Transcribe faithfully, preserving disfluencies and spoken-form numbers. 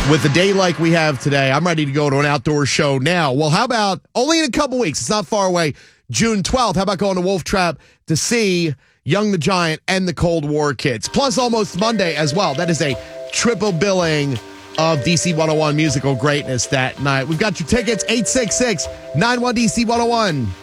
With a day like we have today, I'm ready to go to an outdoor show now. Well, how about only in a couple weeks? It's not far away. June twelfth. How about going to Wolf Trap to see Young the Giant and the Cold War Kids? Plus, Almost Monday as well. That is a triple billing of D C one oh one musical greatness that night. We've got your tickets, eight six six, nine one D C one oh one.